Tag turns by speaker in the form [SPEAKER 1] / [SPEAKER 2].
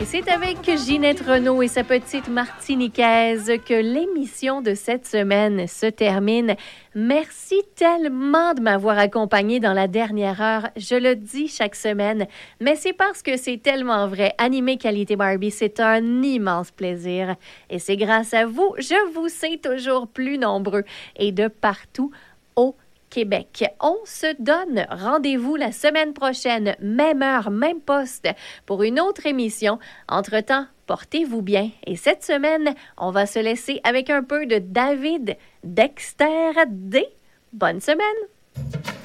[SPEAKER 1] Et c'est avec Ginette Renaud et sa petite martiniquaise que l'émission de cette semaine se termine. Merci tellement de m'avoir accompagnée dans la dernière heure. Je le dis chaque semaine, mais c'est parce que c'est tellement vrai. Animer Qualité Barbie, c'est un immense plaisir. Et c'est grâce à vous, je vous sais toujours plus nombreux et de partout au Québec. On se donne rendez-vous la semaine prochaine, même heure, même poste, pour une autre émission. Entre-temps, portez-vous bien. Et cette semaine, on va se laisser avec un peu de David Dexter D. Bonne semaine!